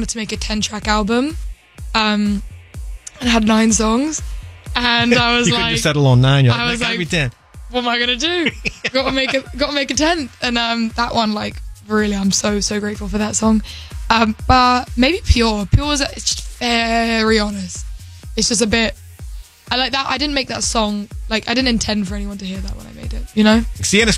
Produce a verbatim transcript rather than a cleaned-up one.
to make a ten-track album, um, and had nine songs, and I was you like, couldn't just settle on nine. You're like, I was that can't like, be ten. what am I gonna do? got to make a got to make a tenth, and um, that one, like, really, I'm so so grateful for that song. Um, but maybe Pure. Pure was it's just very honest. It's just a bit. I like that. I didn't make that song like I didn't intend for anyone to hear that when I made it. You know. Sienna